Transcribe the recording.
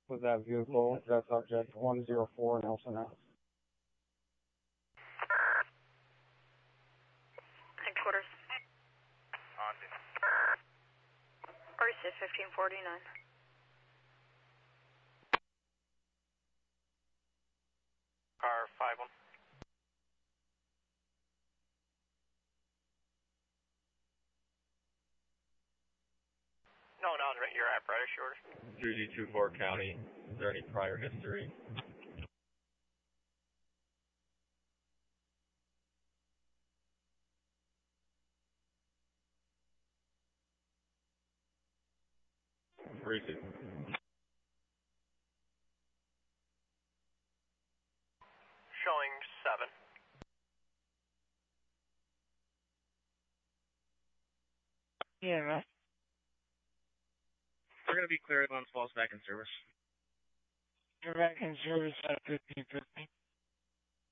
with that vehicle, that subject, 104 Nelson Ave. Headquarters. RC 1549. Car 51. No, your apparatus yours. 3G24 County. Is there any prior history? Recent. Showing 7. Yeah, man. We're going to be cleared once falls back in service. You're back in service at 1550.